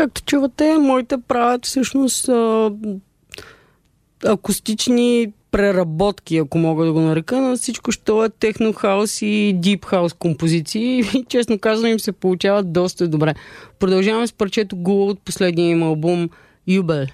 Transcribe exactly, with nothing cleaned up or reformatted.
Както чувате, моите правят всъщност а, акустични преработки, ако мога да го нарека, на всичко, що е техно-хаус и дип-хаус композиции. И честно казвам, им се получават доста добре. Продължаваме с парчето Гул от последния им албум Юбел.